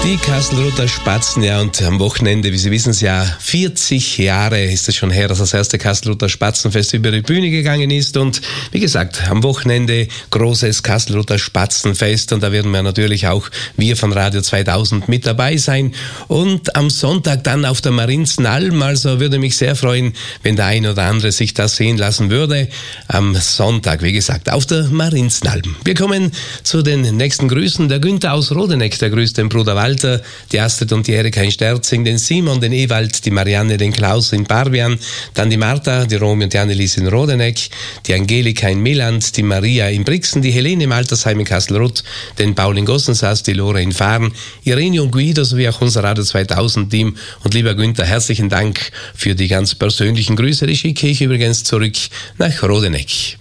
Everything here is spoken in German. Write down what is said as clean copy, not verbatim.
Die Kastelruther Spatzen, ja, und am Wochenende, wie Sie wissen es ja, 40 Jahre ist es schon her, dass das erste Kastelruther Spatzenfest über die Bühne gegangen ist, und wie gesagt, am Wochenende großes Kastelruther Spatzenfest, und da werden wir natürlich auch, wir von Radio 2000, mit dabei sein, und am Sonntag dann auf der Marienzenalm. Also würde mich sehr freuen, wenn der ein oder andere sich das sehen lassen würde, am Sonntag, wie gesagt, auf der Marienzenalm. Wir kommen zu den nächsten Grüßen. Der Günther aus Rodeneck, der grüßt den Bruder Walter, die Astrid und die Erika in Sterzing, den Simon, den Ewald, die Marianne, den Klaus in Barbian, dann die Martha, die Romy und die Annelies in Rodeneck, die Angelika in Meland, die Maria in Brixen, die Helene im Altersheim in Kastelruth, den Paul in Gossensaas, die Lore in Fahren, Irene und Guido sowie auch unser Radio 2000 Team. Und lieber Günther, herzlichen Dank für die ganz persönlichen Grüße. Die schicke ich übrigens zurück nach Rodeneck.